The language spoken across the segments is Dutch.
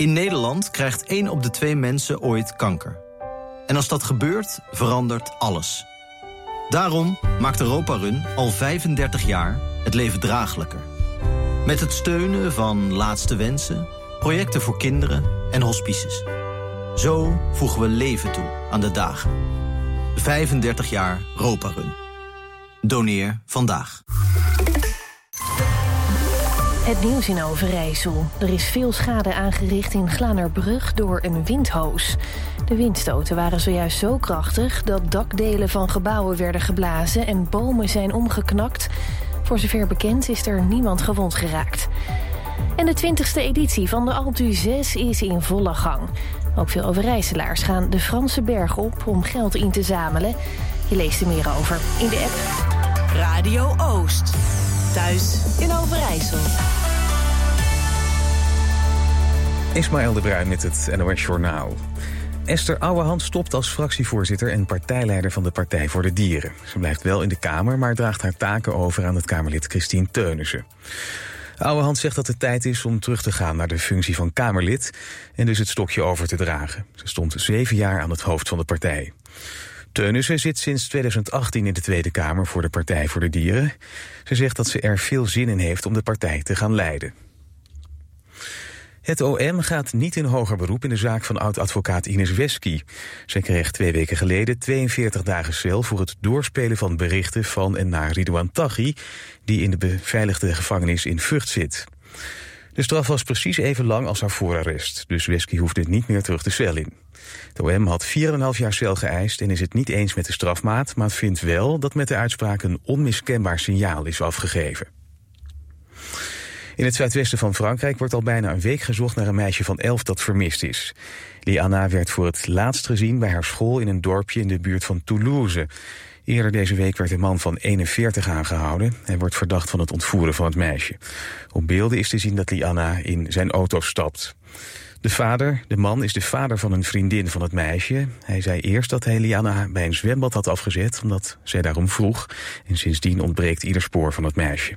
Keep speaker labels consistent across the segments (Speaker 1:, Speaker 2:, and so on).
Speaker 1: In Nederland krijgt 1 op de 2 mensen ooit kanker. En als dat gebeurt, verandert alles. Daarom maakt Europa Run al 35 jaar het leven draaglijker. Met het steunen van Laatste Wensen, projecten voor kinderen en hospices. Zo voegen we leven toe aan de dagen. 35 jaar Europa Run. Doneer vandaag.
Speaker 2: Het nieuws in Overijssel. Er is veel schade aangericht in Glanerbrug door een windhoos. De windstoten waren zojuist zo krachtig dat dakdelen van gebouwen werden geblazen en bomen zijn omgeknakt. Voor zover bekend is er niemand gewond geraakt. En de 20e editie van de Alpe 6 is in volle gang. Ook veel Overijsselaars gaan de Franse berg op om geld in te zamelen. Je leest er meer over in de app.
Speaker 3: Radio Oost. Thuis in Overijssel.
Speaker 4: Ismaël de Bruin met het NOS Journaal. Esther Ouwehand stopt als fractievoorzitter en partijleider van de Partij voor de Dieren. Ze blijft wel in de Kamer, maar draagt haar taken over aan het Kamerlid Christine Teunissen. Ouwehand zegt dat het tijd is om terug te gaan naar de functie van Kamerlid en dus het stokje over te dragen. Ze stond 7 jaar aan het hoofd van de partij. Teunissen zit sinds 2018 in de Tweede Kamer voor de Partij voor de Dieren. Ze zegt dat ze er veel zin in heeft om de partij te gaan leiden. Het OM gaat niet in hoger beroep in de zaak van oud-advocaat Ines Wesky. Zij kreeg 2 weken geleden 42 dagen cel voor het doorspelen van berichten van en naar Ridouan Taghi, die in de beveiligde gevangenis in Vught zit. De straf was precies even lang als haar voorarrest, dus Wesky hoefde niet meer terug de cel in. Het OM had 4,5 jaar cel geëist en is het niet eens met de strafmaat, maar vindt wel dat met de uitspraak een onmiskenbaar signaal is afgegeven. In het zuidwesten van Frankrijk wordt al bijna een week gezocht naar een meisje van 11 dat vermist is. Liana werd voor het laatst gezien bij haar school in een dorpje in de buurt van Toulouse. Eerder deze week werd een man van 41 aangehouden. Hij wordt verdacht van het ontvoeren van het meisje. Op beelden is te zien dat Liana in zijn auto stapt. De man is de vader van een vriendin van het meisje. Hij zei eerst dat hij Liana bij een zwembad had afgezet, omdat zij daarom vroeg. En sindsdien ontbreekt ieder spoor van het meisje.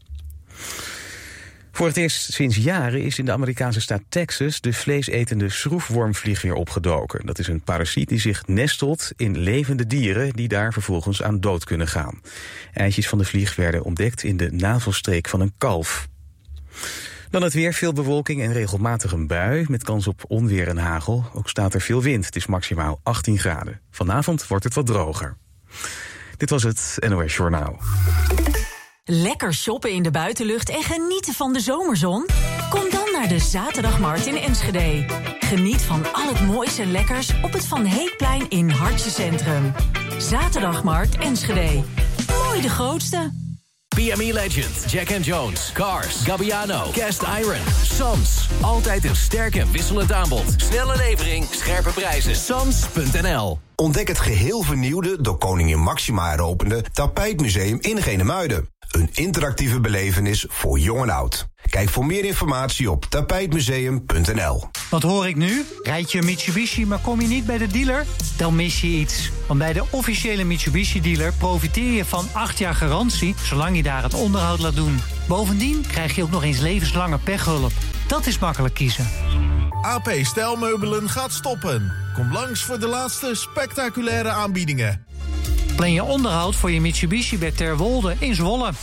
Speaker 4: Voor het eerst sinds jaren is in de Amerikaanse staat Texas de vleesetende schroefwormvlieg weer opgedoken. Dat is een parasiet die zich nestelt in levende dieren die daar vervolgens aan dood kunnen gaan. Eitjes van de vlieg werden ontdekt in de navelstreek van een kalf. Dan het weer, veel bewolking en regelmatig een bui met kans op onweer en hagel. Ook staat er veel wind, het is maximaal 18 graden. Vanavond wordt het wat droger. Dit was het NOS Journaal.
Speaker 3: Lekker shoppen in de buitenlucht en genieten van de zomerzon? Kom dan naar de Zaterdagmarkt in Enschede. Geniet van al het mooiste lekkers op het Van Heekplein in Hartje Centrum. Zaterdagmarkt Enschede. Mooi de grootste.
Speaker 5: PME Legend, Jack & Jones, Cars, Gabbiano, Cast Iron, Sams. Altijd een sterk en wisselend aanbod. Snelle levering, scherpe prijzen. Sams.nl.
Speaker 6: Ontdek het geheel vernieuwde, door koningin Máxima heropende Tapijtmuseum in Genemuiden. Een interactieve belevenis voor jong en oud. Kijk voor meer informatie op tapijtmuseum.nl.
Speaker 7: Wat hoor ik nu? Rijd je een Mitsubishi, maar kom je niet bij de dealer? Dan mis je iets. Want bij de officiële Mitsubishi-dealer profiteer je van 8 jaar garantie, zolang je daar het onderhoud laat doen. Bovendien krijg je ook nog eens levenslange pechhulp. Dat is makkelijk kiezen.
Speaker 8: AP Stijlmeubelen gaat stoppen. Kom langs voor de laatste spectaculaire aanbiedingen.
Speaker 7: Plan je onderhoud voor je Mitsubishi bij Terwolde in Zwolle.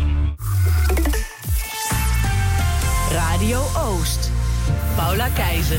Speaker 3: Radio Oost. Paula Keizer.